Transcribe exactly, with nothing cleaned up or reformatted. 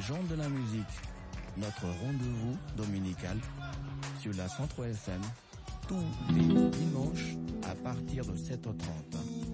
gens de la musique, notre rendez-vous dominical sur la cent trois F M tous les dimanches à partir de sept heures trente.